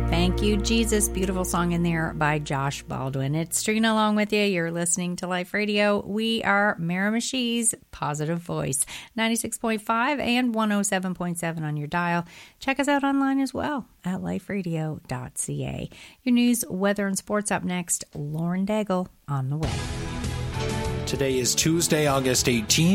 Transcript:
Thank You, Jesus. Beautiful song in there by Josh Baldwin. It's Trina along with you. You're listening to Life Radio. We are Miramichi's Positive Voice, 96.5 and 107.7 on your dial. Check us out online as well at liferadio.ca. Your news, weather, and sports up next. Lauren Daigle on the way. Today is Tuesday, August 18th.